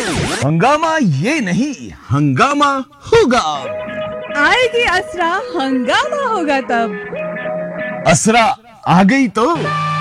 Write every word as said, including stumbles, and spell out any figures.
हंगामा ये नहीं, हंगामा होगा। आएगी असरा, हंगामा होगा तब। असरा आ गई तो